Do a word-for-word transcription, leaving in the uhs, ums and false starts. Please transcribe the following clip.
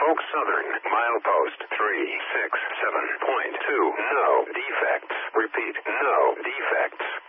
Norfolk Southern, milepost three six seven point two. No defects. Repeat, no defects.